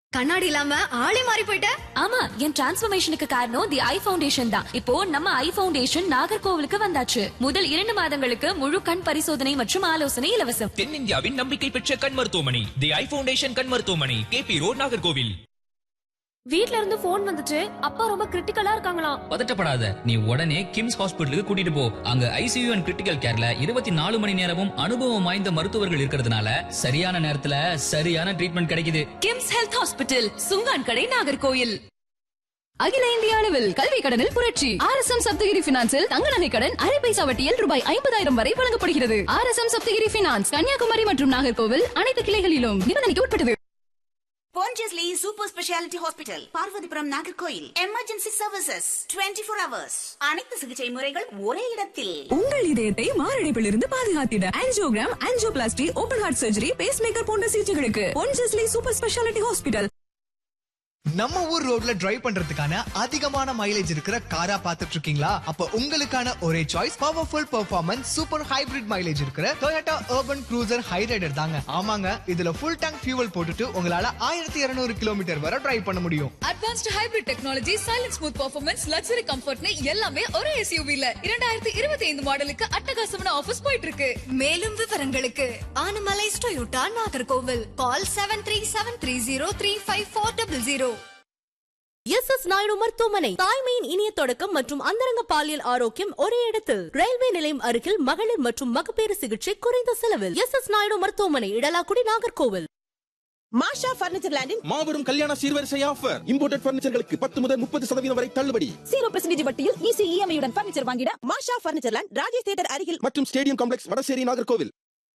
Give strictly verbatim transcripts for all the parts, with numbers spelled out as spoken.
கண்ணாடி இல்லாம ஆளே மாறி போயிட்ட. ஆமா, என் டிரான்ஸ்ஃபர்மேஷனுக்கு காரணம் தி ஐ ஃபவுண்டேஷன் தான். இப்போ நம்ம ஐ ஃபவுண்டேஷன் நாகர்கோவிலுக்கு வந்தாச்சு. முதல் இரண்டு மாதங்களுக்கு முழு கண் பரிசோதனை மற்றும் ஆலோசனை இலவசம். தென்னிந்தியாவின் நம்பிக்கை பெற்ற கண் மருத்துவமனை தி ஐ ஃபவுண்டேஷன் கண் மருத்துவமனை, கே பி ரோட், நாகர்கோவில். வீட்ல இருந்து போன் வந்துச்சு, அப்பா ரொம்ப கிரிட்டிக்கலா இருக்காங்களாம். பதட்டப்படாத, நீ உடனே கிம்ஸ் ஹாஸ்பிட்டலுக்கு கூட்டிட்டு போ. அங்க ஐசியூ அண்ட் கிரிட்டிக்கல் கேர்ல இருபத்தி நாலு மணி நேரமும் அனுபவம் வாய்ந்த மருத்துவர்கள் இருக்கிறதுனால சரியான நேரத்துல சரியான ட்ரீட்மெண்ட் கிடைக்குது. கிம்ஸ் ஹெல்த் ஹாஸ்பிட்டல், சுங்கான் கடை, நாகர்கோவில். அகில இந்திய அளவில் கல்வி கடனில் புரட்சி. ஆர் எஸ் எம் சப்தகிரி பினான்சில் தங்க நகை கடன் அரை பைசா வட்டியில் ரூபாய் ஐம்பதாயிரம் வரை வழங்கப்படுகிறது. R S M Saptagiri finance, Kanyakumari மற்றும் நாகர்கோவில் அனைத்து கிளைகளிலும் நிபந்தனைக்கு உட்பட்டது. Pondicherry Super Speciality Hospital, Parvathipuram, Nagercoil. Emergency services இருபத்தி நான்கு ஹவர்ஸ். அனைத்து சிகிச்சை முறைகள் ஒரே இடத்தில். உங்கள் இதயத்தை மாரடைப்பிலிருந்து பாதுகாத்திட angiogram, angioplasty, open heart surgery, base maker போன்ற சிகிச்சைகளுக்கு Pondicherry சூப்பர் ஸ்பெஷாலிட்டி ஹாஸ்பிட்டல். நம்ம ஊர் ரோட்ல டிரைவ் பண்றதுக்கான அதிகமான மைலேஜ் இருக்கிற காரா பாத்துட்டு இருக்கீங்களா? அப்ப உங்களுக்கான ஒரே choice powerful performance super hybrid mileage இருக்கிற Toyota Urban Cruiser Hyryder தாங்க. ஆமாங்க, இதுல ஃபுல் டேங்க் ஃபியூவல் போட்டுட்டு உங்களால ஆயிரத்தி இருநூறு கிலோமீட்டர் வரை டிரைவ் பண்ண முடியும். Advanced hybrid technology, silent smooth performance, luxury கம்ஃபர்ட்னு எல்லாமே ஒரே எஸ்யூவில இரண்டாயிரத்தி இருபத்தி ஐந்து மாடலுக்கு அட்டகாசமான ஆஃபர்ஸ் போயிட்டு இருக்கு. மேலும் விவரங்களுக்கு ஆனமலைஸ் டொயோட்டா, நாகர்கோவில். கால் seven three seven three zero three five four double zero. S S Naidu மருத்துவமனை, தாய்மையின் இனிய தொடக்கம் மற்றும் அந்தரங்க பாலியல் ஆரோக்கியம் ஒரே இடத்தில். ரயில்வே நிலையம் அருகில் மகளிர் மற்றும் மகப்பேறு சிகிச்சை குறைந்த செலவில். எஸ் எஸ் நாயுடு மருத்துவமனை, இடலாக்குடி, நாகர்கோவில். மாஷா பர்னிச்சர் லேண்டின் மாபெரும் கல்யாண சீர்வரிசை ஆஃபர். இம்போர்ட்டட் பர்னிச்சர்களுக்கு பத்து முதல் முப்பது சதவீதம் வரை தள்ளுபடி. ஜீரோ பெர்சன்டேஜ் வட்டியில் ஈஸி இஎம்ஐ உடன் பர்னிச்சர் வாங்கிட மாஷா பர்னிச்சர் லேண்ட், ராஜேஷ் தியேட்டர் அருகில் மற்றும் ஸ்டேடியம் காம்ப்ளெக்ஸ், வடசேரி, நாகர்கோவில்.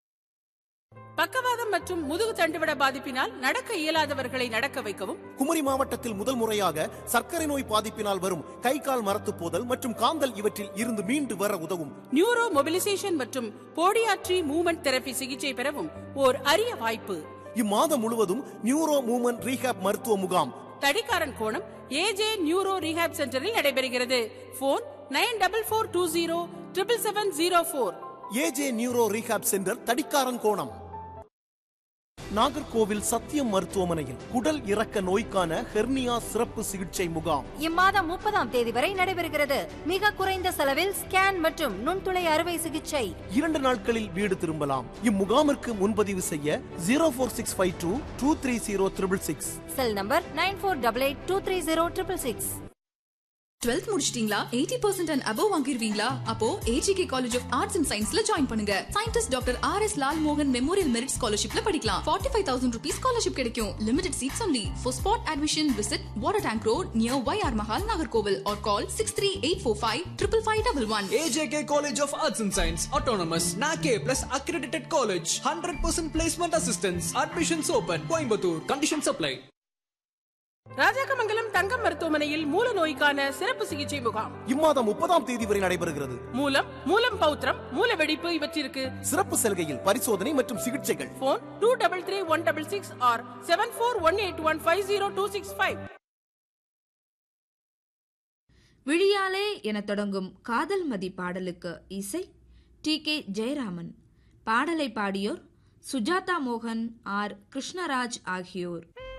பக்கவாதம் மற்றும் முதுகு தண்டுவட பாதிப்பினால் நடக்க இயலாதவர்களை நடக்க வைக்கவும், குமரி மாவட்டத்தில் முதல் முறையாக சர்க்கரை நோய் பாதிப்பினால் வரும் கை கால் மரத்து போதல் மற்றும் காந்தல் இவற்றில் இருந்து மீண்டு வர உதவும் நியூரோ மொபிலைசேஷன் மற்றும் போடியாட்ரி மூவ்மெண்ட் தெரபி சிகிச்சை பெறவும் ஓர் அரிய வாய்ப்பு. இம்மாதம் முழுவதும் நியூரோ மூவ்மெண்ட் ரீஹாப் மருத்துவ முகாம் தடிக்காரன் கோணம் ஏஜே நியூரோ ரீஹாப் சென்டரில் நடைபெறுகிறது. Phone nine double four two zero triple seven zero four. AJ neuro rehab centre, தடிக்காரன் கோணம். நாகர்கோவில் சத்தியம் மருத்துவமனையில் குடல் இறக்க நோய்க்கான ஹெர்னியா சிறப்பு சிகிச்சை முகாம் இம்மாதம் முப்பதாம் தேதி வரை நடைபெறுகிறது. மிக குறைந்த செலவில் ஸ்கேன் மற்றும் நுண்துளை அறுவை சிகிச்சை. இரண்டு நாட்களில் வீடு திரும்பலாம். இம்முகாமிற்கு முன்பதிவு செய்ய ஜீரோ போர் six five two two three zero triple six. Cell number nine four double eight two three zero triple six. Twelfth முடிச்சிட்டீங்களா? Eighty percent and above வாங்கிருவீங்களா? அப்போ AGK college of arts and சயின்ஸ்ல ஜாயின் பண்ணுங்க. Scientist doctor R S Lal மோகன் memorial merit ஸ்காலர்ஷிப்ல படிக்கலாம். Forty five thousand rupees scholarship கிடைக்கும். Limited seeds only. For spot admission visit water tank road near Y R Mahal, Nagercoil or call six three eight four five triple five double one. A J K College of Arts and Science, Autonomous, N A C A plus accredited college, one hundred percent placement assistance. Admissions open. Coimbatore. Conditions apply. Rajakkamangalam தங்கம் மருத்துவமனையில் மூல நோய்க்கான சிறப்பு சிகிச்சை முகாம் இம்மாதம் முப்பதாம் தேதி வரை நடைபெறுகிறது. மூலம், மூலம் பௌத்திரம், மூல வெடிப்பு இவற்றிற்கு சிறப்பு சலுகையில் பரிசோதனை மற்றும் சிகிச்சைகள். Phone two double three one double six R seven four one eight one five zero two six five. விழியாலே என தொடங்கும் காதல் மதி பாடலுக்கு இசை டி கே ஜெயராமன். பாடலை பாடியோர் சுஜாதா மோகன், ஆர் கிருஷ்ணராஜ் ஆகியோர்.